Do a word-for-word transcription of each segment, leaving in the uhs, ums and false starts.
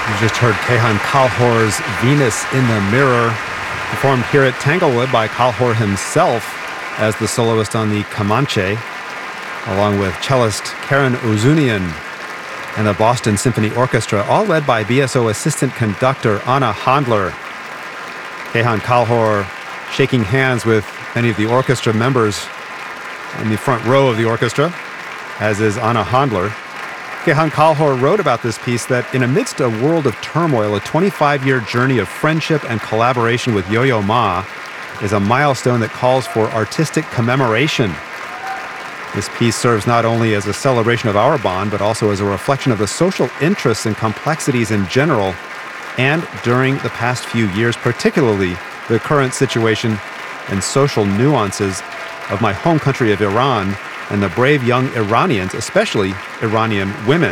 You just heard Kehan Kalhor's Venus in the Mirror, performed here at Tanglewood by Kalhor himself as the soloist on the Kamanche, along with cellist Karen Ozunian and the Boston Symphony Orchestra, all led by B S O assistant conductor Anna Handler. Kehan Kalhor shaking hands with many of the orchestra members in the front row of the orchestra, as is Anna Handler. Kehan Kalhor wrote about this piece that in amidst a world of turmoil, a twenty-five-year journey of friendship and collaboration with Yo-Yo Ma is a milestone that calls for artistic commemoration. This piece serves not only as a celebration of our bond, but also as a reflection of the social interests and complexities in general, and during the past few years, particularly the current situation and social nuances of my home country of Iran and the brave young Iranians, especially Iranian women.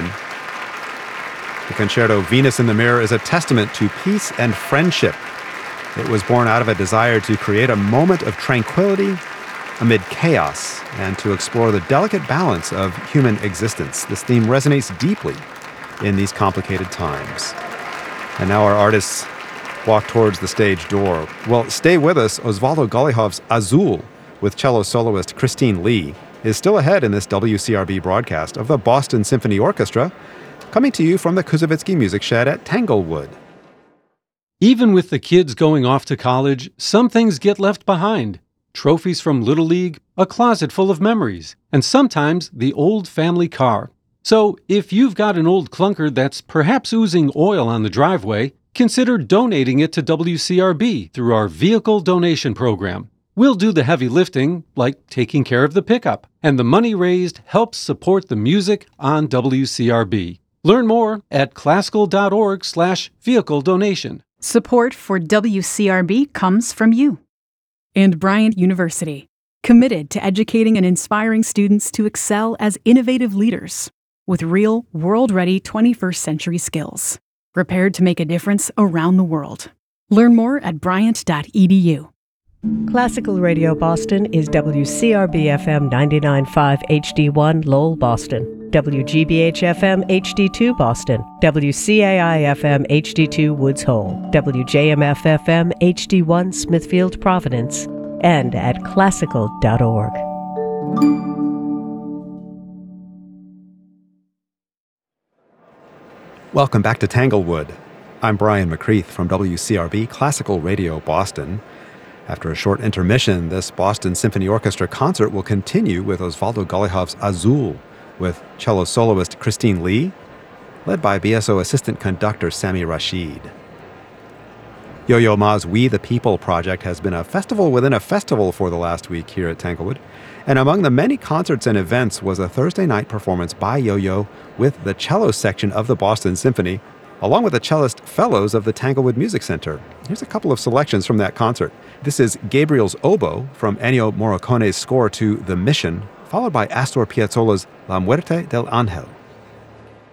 The concerto Venus in the Mirror is a testament to peace and friendship. It was born out of a desire to create a moment of tranquility amid chaos and to explore the delicate balance of human existence. This theme resonates deeply in these complicated times. And now our artists walk towards the stage door. Well, stay with us. Osvaldo Golijov's Azul with cello soloist Christine Lee is still ahead in this W C R B broadcast of the Boston Symphony Orchestra, coming to you from the Kuzovitsky Music Shed at Tanglewood. Even with the kids going off to college, some things get left behind. Trophies from Little League, a closet full of memories, and sometimes the old family car. So if you've got an old clunker that's perhaps oozing oil on the driveway, consider donating it to W C R B through our vehicle donation program. We'll do the heavy lifting, like taking care of the pickup, and the money raised helps support the music on W C R B. Learn more at classical.org slash vehicle donation. Support for W C R B comes from you. And Bryant University, committed to educating and inspiring students to excel as innovative leaders with real, world-ready twenty-first century skills, prepared to make a difference around the world. Learn more at bryant dot e d u. Classical Radio Boston is W C R B F M ninety-nine point five H D one Lowell, Boston, W G B H F M H D two Boston, W C A I F M H D two Woods Hole, W J M F F M H D one Smithfield, Providence, and at classical dot org. Welcome back to Tanglewood. I'm Brian McCreath from W C R B Classical Radio Boston. After a short intermission, this Boston Symphony Orchestra concert will continue with Osvaldo Golijov's Azul with cello soloist Christine Lee, led by B S O assistant conductor Sami Rashid. Yo-Yo Ma's We the People project has been a festival within a festival for the last week here at Tanglewood, and among the many concerts and events was a Thursday night performance by Yo-Yo with the cello section of the Boston Symphony, along with the cellist fellows of the Tanglewood Music Center. Here's a couple of selections from that concert. This is Gabriel's Oboe from Ennio Morricone's score to The Mission, followed by Astor Piazzolla's La Muerte del Ángel.